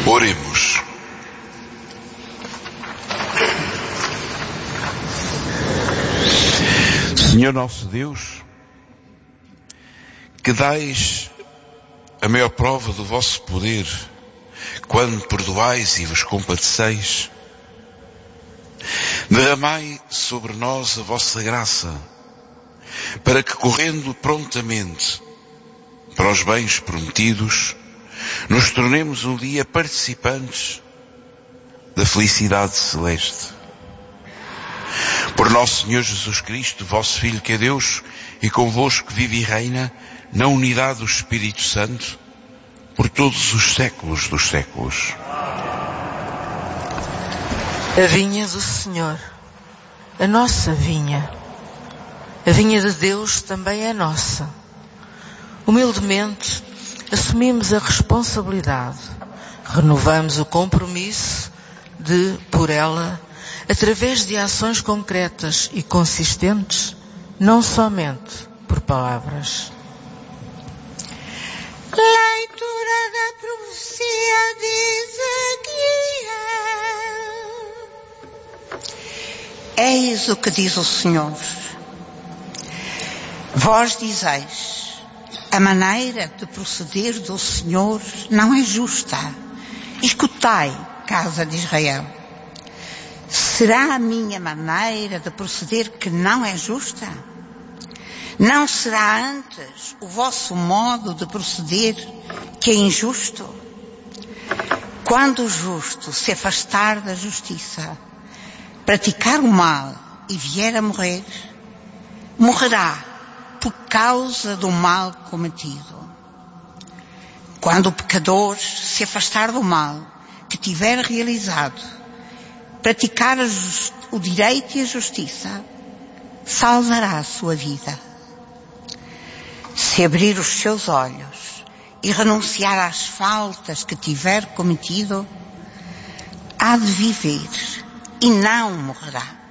Oremos. Senhor nosso Deus, que dais a maior prova do vosso poder quando perdoais e vos compadeceis, derramai sobre nós a vossa graça, para que, correndo prontamente para os bens prometidos, nos tornemos um dia participantes da felicidade celeste. Por nosso Senhor Jesus Cristo, vosso Filho, que é Deus, e convosco vive e reina na unidade do Espírito Santo, por todos os séculos dos séculos. A vinha do Senhor, a nossa vinha. A vinha de Deus também é nossa. Humildemente, assumimos a responsabilidade, renovamos o compromisso de, por ela, através de ações concretas e consistentes, não somente por palavras. Leitura da profecia de Ezequiel. Eis o que diz o Senhor. Vós dizeis: a maneira de proceder do Senhor não é justa. Escutai, casa de Israel. Será a minha maneira de proceder que não é justa? Não será antes o vosso modo de proceder que é injusto? Quando o justo se afastar da justiça, praticar o mal e vier a morrer, morrerá por causa do mal cometido. Quando o pecador se afastar do mal que tiver realizado, praticar o direito e a justiça, salvará a sua vida. Se abrir os seus olhos e renunciar às faltas que tiver cometido, há de viver e não morrerá.